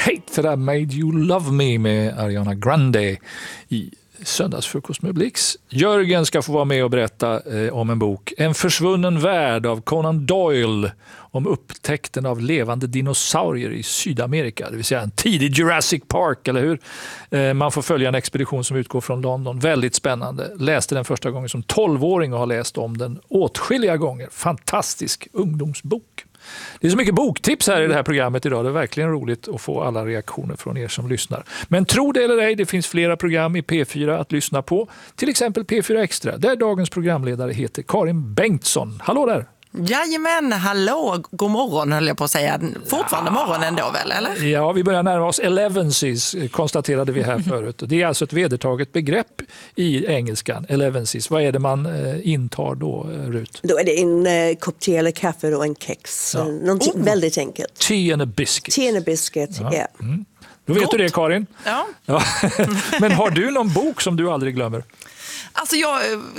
Hate That I Made You Love Me med Ariana Grande i Söndagsfrukost med Blix. Jörgen ska få vara med och berätta om en bok, En försvunnen värld av Conan Doyle, om upptäckten av levande dinosaurier i Sydamerika, det vill säga en tidig Jurassic Park, eller hur? Man får följa en expedition som utgår från London. Väldigt spännande. Läste den första gången som 12-åring och har läst om den åtskilliga gånger. Fantastisk ungdomsbok. Det är så mycket boktips här i det här programmet idag. Det är verkligen roligt att få alla reaktioner från er som lyssnar. Men tro det eller ej, det finns flera program i P4 att lyssna på. Till exempel P4 Extra, där dagens programledare heter Karin Bengtsson. Hallå där! Jajamän, hallå, god morgon höll jag på att säga. Fortfarande morgon ändå väl, eller? Ja, vi börjar närma oss elevensies, konstaterade vi här förut. Det är alltså ett vedertaget begrepp i engelskan, elevensies. Vad är det man intar då, Rut? Då är det en kopp te eller kaffe och en kex. Ja. Någonting väldigt enkelt. Tea and a biscuit. Tea and a biscuit, ja. Mm. Då vet du det, Karin. Ja. Men har du någon bok som du aldrig glömmer? Alltså jag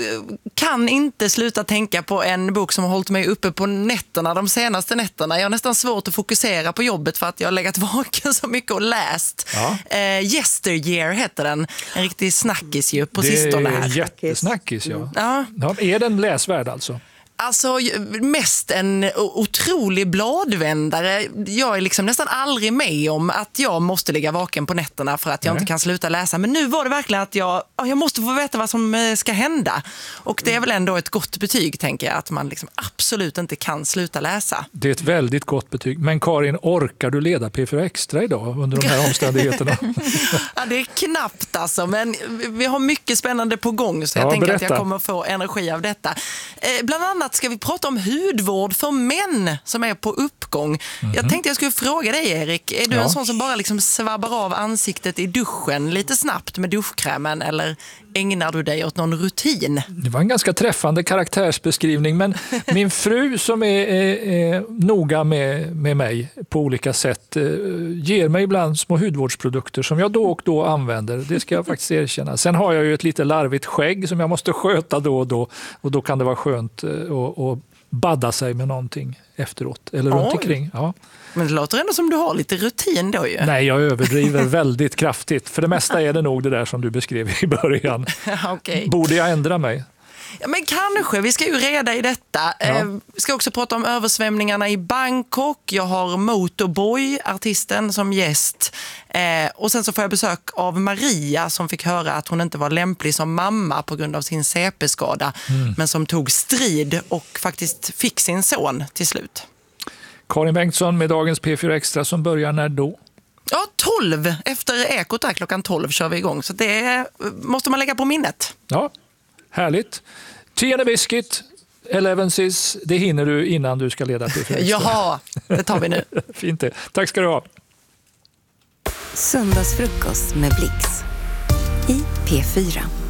kan inte sluta tänka på en bok som har hållit mig uppe på nätterna, de senaste nätterna. Jag har nästan svårt att fokusera på jobbet för att jag har legat vaken så mycket och läst. Ja. Yesteryear heter den. En riktig snackis ju på sistone här. Det är jättesnackis, ja. Ja. Är den läsvärd alltså? Alltså mest en otrolig bladvändare. Jag är liksom nästan aldrig med om att jag måste ligga vaken på nätterna för att jag inte kan sluta läsa. Men nu var det verkligen att jag måste få veta vad som ska hända. Och det är väl ändå ett gott betyg, tänker jag, att man liksom absolut inte kan sluta läsa. Det är ett väldigt gott betyg. Men Karin, orkar du leda P4 Extra idag under de här omständigheterna? Ja, det är knappt alltså, men vi har mycket spännande på gång, så jag tänker att jag kommer få energi av detta. Bland annat ska vi prata om hudvård för män som är på uppgång. Jag tänkte jag skulle fråga dig, Erik. Är du en sån som bara liksom svabbar av ansiktet i duschen lite snabbt med duschkrämen, eller ägnar du dig åt någon rutin? Det var en ganska träffande karaktärsbeskrivning, men min fru som är noga med mig på olika sätt ger mig ibland små hudvårdsprodukter som jag då och då använder. Det ska jag faktiskt erkänna. Sen har jag ju ett lite larvigt skägg som jag måste sköta då och då kan det vara skönt att badda sig med någonting efteråt eller runt omkring. Ja. Men det låter ändå som du har lite rutin då ju. Nej, jag överdriver väldigt kraftigt. För det mesta är det nog det där som du beskrev i början. Okay. Borde jag ändra mig? Ja, men kanske. Vi ska ju reda i detta. Vi ska också prata om översvämningarna i Bangkok. Jag har Motorboy, artisten, som gäst. Och sen så får jag besök av Maria som fick höra att hon inte var lämplig som mamma på grund av sin CP-skada. Men som tog strid och faktiskt fick sin son till slut. Karin Bengtsson med dagens P4 Extra som börjar när då? Ja, 12. Efter Ekot där klockan 12 kör vi igång. Så det måste man lägga på minnet. Ja, härligt. Tea and a biscuit, elevensies, det hinner du innan du ska leda P4 Extra. Jaha, det tar vi nu. Fint det. Tack ska du ha. Söndagsfrukost med Blix i P4.